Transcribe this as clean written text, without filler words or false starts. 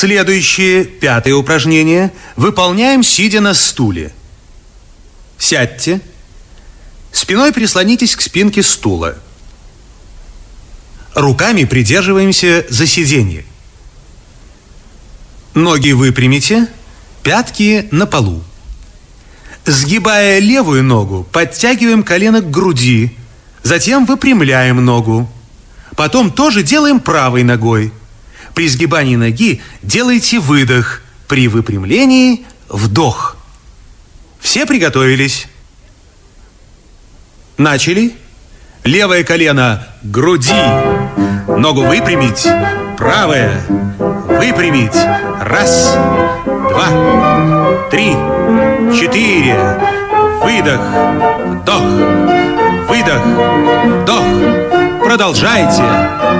Следующее, пятое упражнение, выполняем, сидя на стуле. Сядьте, спиной прислонитесь к спинке стула. Руками придерживаемся за сиденье. Ноги выпрямите, пятки на полу. Сгибая левую ногу, подтягиваем колено к груди, затем выпрямляем ногу. Потом тоже делаем правой ногой. При сгибании ноги делайте выдох, при выпрямлении вдох. Все приготовились? Начали. Левое колено к груди, ногу выпрямить, правое выпрямить. Раз, два, три, четыре. Выдох, вдох, выдох, вдох. Продолжайте.